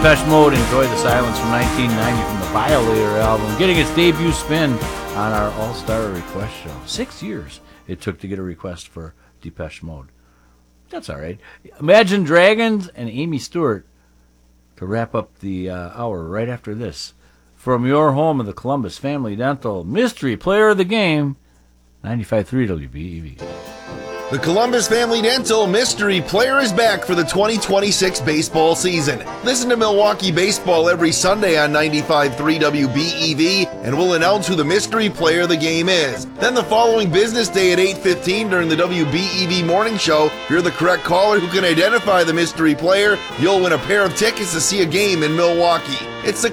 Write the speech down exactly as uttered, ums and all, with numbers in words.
Depeche Mode, Enjoy the Silence from nineteen ninety from the Violator album, getting its debut spin on our All-Star Request show. Six years it took to get a request for Depeche Mode. That's all right. Imagine Dragons and Amy Stewart to wrap up the uh, hour right after this. From your home of the Columbus Family Dental Mystery Player of the Game, ninety-five point three W B E V. The Columbus Family Dental Mystery Player is back for the twenty twenty-six baseball season. Listen to Milwaukee Baseball every Sunday on ninety-five point three W B E V, and we'll announce who the Mystery Player of the Game is. Then the following business day at eight fifteen during the W B E V Morning Show, if you're the correct caller who can identify the Mystery Player, you'll win a pair of tickets to see a game in Milwaukee. It's the